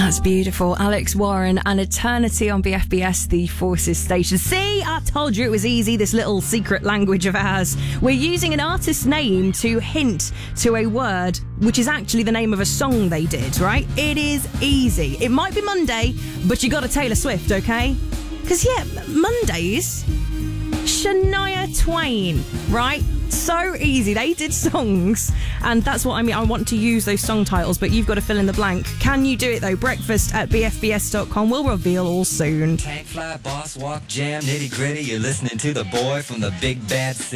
That's beautiful. Alex Warren and Eternity on BFBS, the Forces station. See, I told you it was easy, this little secret language of ours. We're using an artist's name to hint to a word, which is actually the name of a song they did, right? It is easy. It might be Monday, but you got to Taylor Swift, okay? Because, yeah, Mondays, Shania Twain, right? So easy. They did songs, and that's what I mean. I want to use those song titles, but you've got to fill in the blank. Can you do it, though? breakfast@bfbs.com. We'll reveal all soon. Tank fly, boss walk, jam, nitty gritty. You're listening to the boy from the big bad city.